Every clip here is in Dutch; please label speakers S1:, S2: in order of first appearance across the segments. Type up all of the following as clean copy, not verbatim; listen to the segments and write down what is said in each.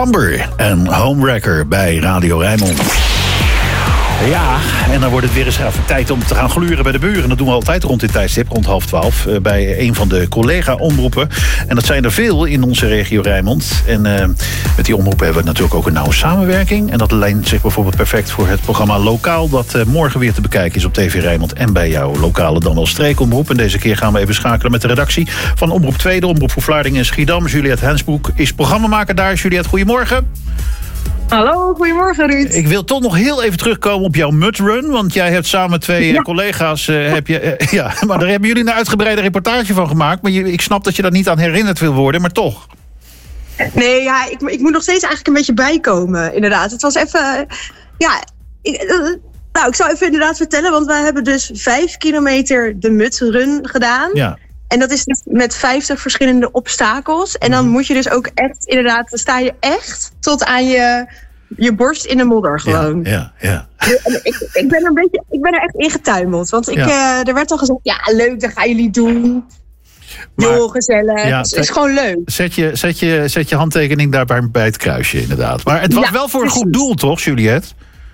S1: Samber en Homewrecker bij Radio Rijnmond. Ja, en dan wordt het weer eens tijd om te gaan gluren bij de buren. Dat doen we altijd rond dit tijdstip, rond 11:30... bij een van de collega-omroepen. En dat zijn er veel in onze regio Rijnmond. En met die omroepen hebben we natuurlijk ook een nauwe samenwerking. En dat lijnt zich bijvoorbeeld perfect voor het programma Lokaal... dat morgen weer te bekijken is op TV Rijnmond... en bij jouw lokale dan wel streekomroep. En deze keer gaan we even schakelen met de redactie van Omroep 2... de Omroep voor Vlaardingen en Schiedam. Juliette Hensbroek is programmamaker daar. Juliette, goedemorgen.
S2: Hallo, goedemorgen Ruud.
S1: Ik wil toch nog heel even terugkomen op jouw mudrun. Want jij hebt samen met twee collega's... maar daar hebben jullie een uitgebreide reportage van gemaakt. Maar ik snap dat je daar niet aan herinnerd wil worden, maar toch.
S2: Nee, ja, ik moet nog steeds eigenlijk een beetje bijkomen, inderdaad. Het was even... ik zal even inderdaad vertellen. Want wij hebben dus 5 kilometer de mudrun gedaan. Ja. En dat is met 50 verschillende obstakels. En dan moet je dus ook echt, inderdaad, dan sta je echt tot aan je borst in de modder gewoon.
S1: Ja.
S2: Ik ben er echt in getuimeld. Want er werd al gezegd, ja, leuk, dat gaan jullie doen. Joh, gezellig. Ja, het is gewoon leuk.
S1: Zet je handtekening daarbij bij het kruisje, inderdaad. Maar het was wel voor een goed doel, toch, Juliette?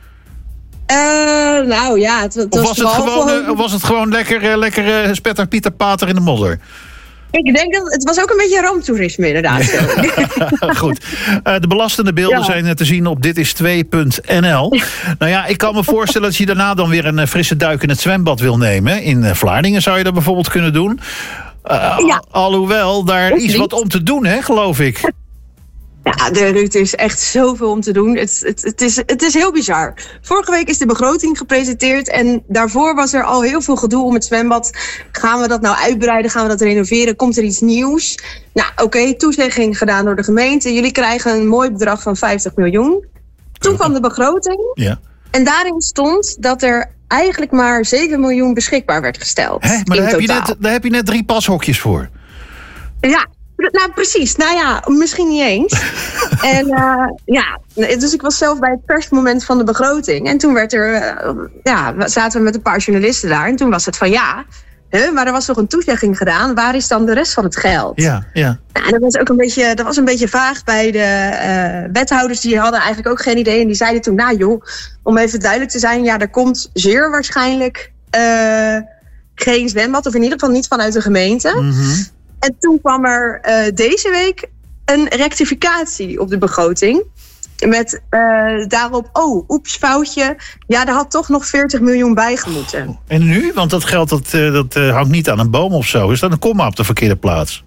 S1: Was het gewoon lekker spetter Pieter Pater in de modder?
S2: Ik denk dat het was ook een beetje ramptoerisme, inderdaad.
S1: Goed. De belastende beelden zijn te zien op ditis2.nl. Nou ja, ik kan me voorstellen dat je daarna dan weer een frisse duik in het zwembad wil nemen. In Vlaardingen zou je dat bijvoorbeeld kunnen doen. Alhoewel, daar is wat om te doen, hè, geloof ik.
S2: Ja, Ruud, er is echt zoveel om te doen. Het is heel bizar. Vorige week is de begroting gepresenteerd en daarvoor was er al heel veel gedoe om het zwembad. Gaan we dat nou uitbreiden? Gaan we dat renoveren? Komt er iets nieuws? Nou, oké, toezegging gedaan door de gemeente. Jullie krijgen een mooi bedrag van 50 miljoen. Toen kwam de begroting. Ja. En daarin stond dat er eigenlijk maar 7 miljoen beschikbaar werd gesteld.
S1: Hè? Maar daar heb je net 3 pashokjes voor.
S2: Ja. Nou, precies. Nou ja, misschien niet eens. Dus ik was zelf bij het persmoment van de begroting. En toen zaten we met een paar journalisten daar. En toen was het van maar er was toch een toezegging gedaan. Waar is dan de rest van het geld? Ja. Nou, dat was een beetje vaag bij de wethouders. Die hadden eigenlijk ook geen idee. En die zeiden toen, om even duidelijk te zijn. Ja, er komt zeer waarschijnlijk geen zwembad. Of in ieder geval niet vanuit de gemeente. Mm-hmm. En toen kwam er deze week een rectificatie op de begroting. Met daarop, foutje. Ja, er had toch nog 40 miljoen bij gemoeten.
S1: En nu? Want dat geld dat hangt niet aan een boom of zo. Is dat een komma op de verkeerde plaats?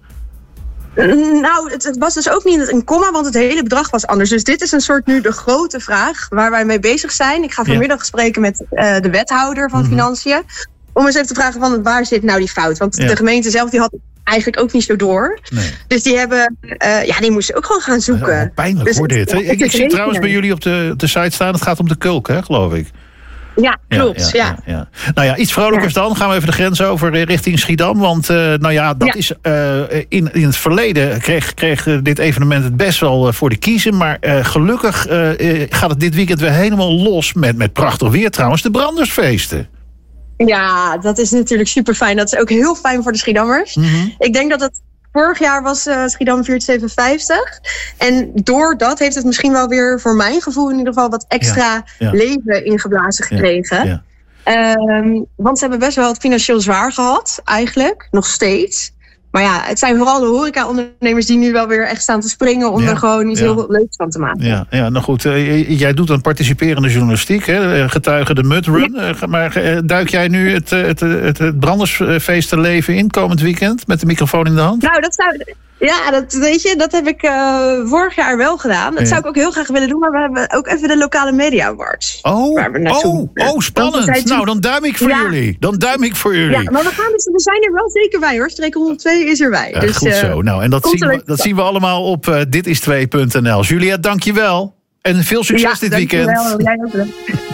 S2: Nou, het was dus ook niet een komma, want het hele bedrag was anders. Dus dit is een soort nu de grote vraag waar wij mee bezig zijn. Ik ga vanmiddag spreken met de wethouder van Financiën. Om eens even te vragen van waar zit nou die fout? Want de gemeente zelf die had eigenlijk ook niet zo door. Nee. Dus die hebben, die moesten ook gewoon gaan zoeken.
S1: Pijnlijk dus, hoor dit. Ik zie trouwens bij jullie op de site staan, het gaat om de Kulk, hè, geloof ik.
S2: Ja, klopt. Ja.
S1: Nou ja, iets vrolijkers dan. Gaan we even de grens over richting Schiedam. Want is in het verleden kreeg dit evenement het best wel voor de kiezen. Maar gelukkig gaat het dit weekend weer helemaal los met prachtig weer trouwens. De Brandersfeesten.
S2: Ja, dat is natuurlijk super fijn. Dat is ook heel fijn voor de Schiedammers. Mm-hmm. Ik denk dat het vorig jaar was Schiedam viert 57. En door dat heeft het misschien wel weer voor mijn gevoel in ieder geval wat extra leven ingeblazen gekregen. Want ze hebben best wel het financieel zwaar gehad, eigenlijk. Nog steeds. Maar ja, het zijn vooral de horeca-ondernemers die nu wel weer echt staan te springen om er gewoon iets heel leuks van te maken.
S1: Ja, nou goed. Jij doet dan participerende journalistiek, hè? Getuige de mudrun. Maar duik jij nu het Brandersfeestenleven in komend weekend met de microfoon in de hand?
S2: Nou, dat heb ik vorig jaar wel gedaan. Dat zou ik ook heel graag willen doen, maar we hebben ook even de lokale media awards.
S1: Spannend. Nou, dan duim ik voor jullie.
S2: Ja, maar we zijn er wel zeker bij, hoor. Streek 102 is erbij. Dus,
S1: goed zo. Nou, en dat zien we allemaal op ditis2.nl. Juliette, dank je wel. En veel succes dit weekend.
S2: Dank je wel.